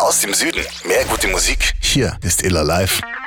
aus dem Süden. Mehr gute Musik. Hier ist Iller Live.